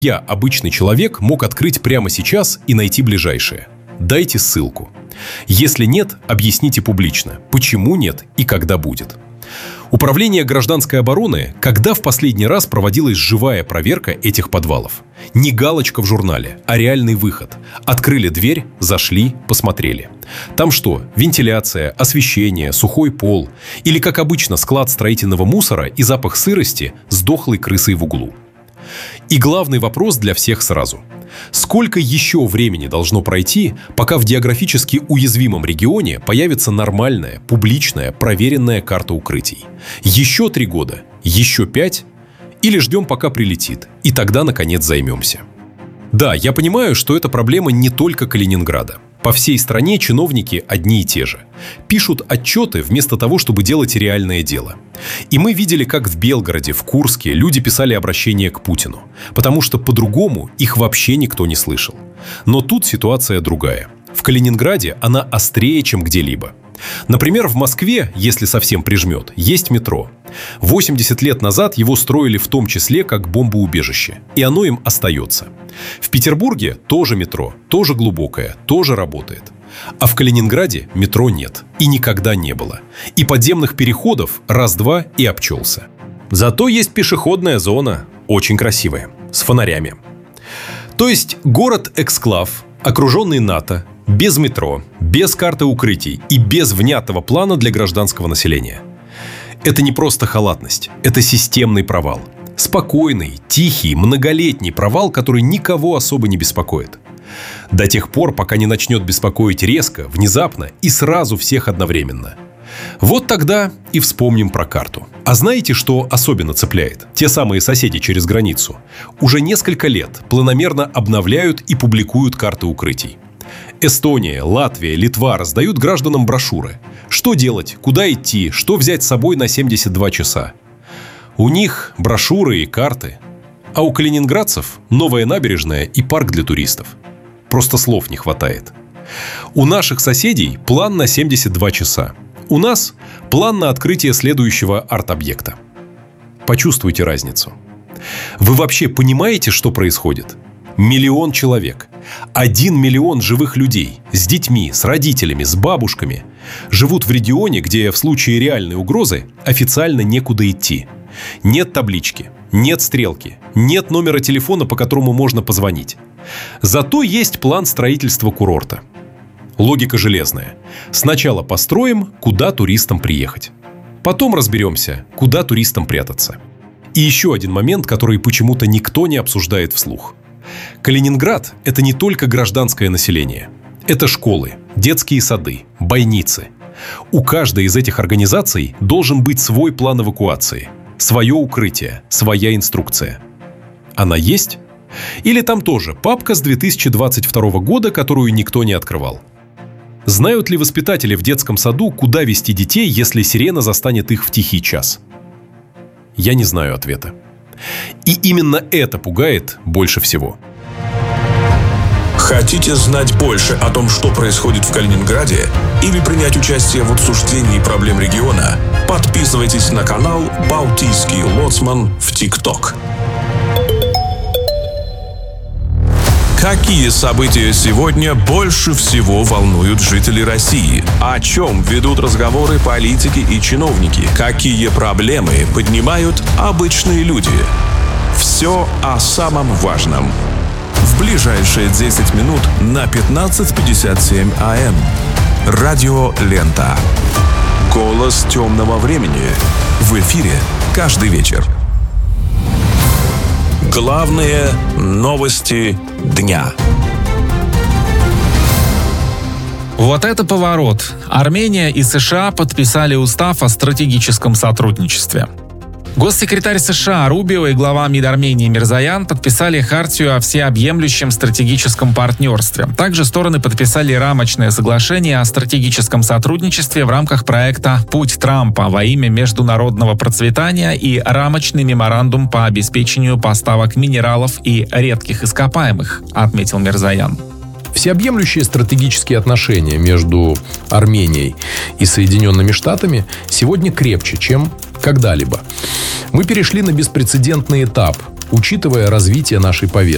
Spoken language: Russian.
Я, обычный человек, мог открыть прямо сейчас и найти ближайшее. Дайте ссылку. Если нет, объясните публично, почему нет и когда будет. Управление гражданской обороны, когда в последний раз проводилась живая проверка этих подвалов? Не галочка в журнале, а реальный выход. Открыли дверь, зашли, посмотрели. Там что, вентиляция, освещение, сухой пол? Или, как обычно, склад строительного мусора и запах сырости с дохлой крысой в углу? И главный вопрос для всех сразу. Сколько еще времени должно пройти, пока в географически уязвимом регионе появится нормальная, публичная, проверенная карта укрытий? Еще 3 года? Еще 5? Или ждем, пока прилетит, и тогда, наконец, займемся? Да, я понимаю, что это проблема не только Калининграда. По всей стране чиновники одни и те же. Пишут отчеты вместо того, чтобы делать реальное дело. И мы видели, как в Белгороде, в Курске люди писали обращения к Путину. Потому что по-другому их вообще никто не слышал. Но тут ситуация другая. В Калининграде она острее, чем где-либо. Например, в Москве, если совсем прижмет, есть метро. 80 лет назад его строили в том числе как бомбоубежище, и оно им остается. В Петербурге тоже метро, тоже глубокое, тоже работает. А в Калининграде метро нет, и никогда не было. И подземных переходов раз-два и обчелся. Зато есть пешеходная зона, очень красивая, с фонарями. То есть город-эксклав, окруженный НАТО, без метро, без карты укрытий и без внятного плана для гражданского населения. Это не просто халатность, это системный провал. Спокойный, тихий, многолетний провал, который никого особо не беспокоит. До тех пор, пока не начнет беспокоить резко, внезапно и сразу всех одновременно. Вот тогда и вспомним про карту. А знаете, что особенно цепляет? Те самые соседи через границу. Уже несколько лет планомерно обновляют и публикуют карты укрытий. Эстония, Латвия, Литва раздают гражданам брошюры. Что делать, куда идти, что взять с собой на 72 часа. У них брошюры и карты. А у калининградцев новая набережная и парк для туристов. Просто слов не хватает. У наших соседей план на 72 часа. У нас план на открытие следующего арт-объекта. Почувствуйте разницу. Вы вообще понимаете, что происходит? 1 миллион человек. 1 миллион живых людей с детьми, с родителями, с бабушками живут в регионе, где в случае реальной угрозы официально некуда идти. Нет таблички, нет стрелки, нет номера телефона, по которому можно позвонить. Зато есть план строительства курорта. Логика железная. Сначала построим, куда туристам приехать. Потом разберемся, куда туристам прятаться. И еще один момент, который почему-то никто не обсуждает вслух. Калининград – это не только гражданское население. Это школы, детские сады, больницы. У каждой из этих организаций должен быть свой план эвакуации, свое укрытие, своя инструкция. Она есть? Или там тоже папка с 2022 года, которую никто не открывал? Знают ли воспитатели в детском саду, куда вести детей, если сирена застанет их в тихий час? Я не знаю ответа. И именно это пугает больше всего. Хотите знать больше о том, что происходит в Калининграде, или принять участие в обсуждении проблем региона? Подписывайтесь на канал «Балтийский лоцман» в ТикТок. Какие события сегодня больше всего волнуют жителей России? О чем ведут разговоры политики и чиновники? Какие проблемы поднимают обычные люди? Все о самом важном. В ближайшие 10 минут на 15:57 АМ. Радио Лента. Голос темного времени. В эфире каждый вечер. Главные новости дня. Вот это поворот. Армения и США подписали устав о стратегическом сотрудничестве. Госсекретарь США Рубио и глава МИД Армении Мирзоян подписали хартию о всеобъемлющем стратегическом партнерстве. Также стороны подписали рамочное соглашение о стратегическом сотрудничестве в рамках проекта «Путь Трампа» во имя международного процветания и рамочный меморандум по обеспечению поставок минералов и редких ископаемых, отметил Мирзоян. Всеобъемлющие стратегические отношения между Арменией и Соединенными Штатами сегодня крепче, чем когда-либо. Мы перешли на беспрецедентный этап, учитывая развитие нашей повестки.